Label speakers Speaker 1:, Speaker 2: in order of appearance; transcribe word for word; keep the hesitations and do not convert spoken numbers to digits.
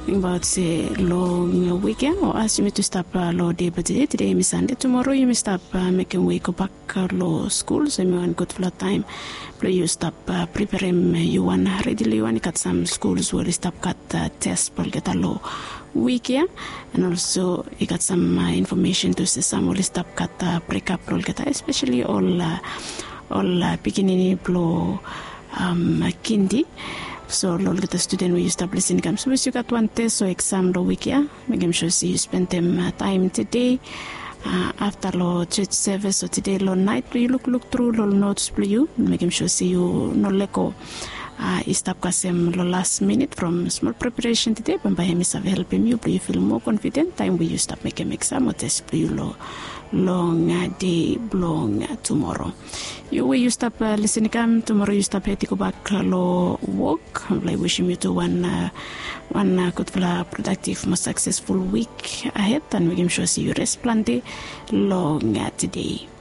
Speaker 1: about the long weekend, or ask you to stop uh, low day, but today, today is Sunday. Tomorrow you may stop uh, making way go back uh, low school, so you want good for time. But you stop uh, preparing you want readily. You want got some schools where you stop got uh, test, but get a low weekend, and also you got some uh, information to say some will stop got uh, break up, especially all uh, all uh, beginning blow um kindi. So lol get the student we stop listening come. So you got one test or exam the week, yeah. Make sure see you spend them uh, time today uh, after lo church service or today lo night. You look look through lo notes for you. Make sure see you no leko. Uh, stop kasem lo last minute from small preparation today. But by him is helping you, but you feel more confident. Time we you stop making exam or test for you lo long uh, day, long uh, tomorrow. You will you stop uh, listening come tomorrow. You stop here to go back uh, lo work. I'm like wishing you to one uh, one uh, good uh, productive, more successful week ahead, and we can sure see you rest plenty long uh, today.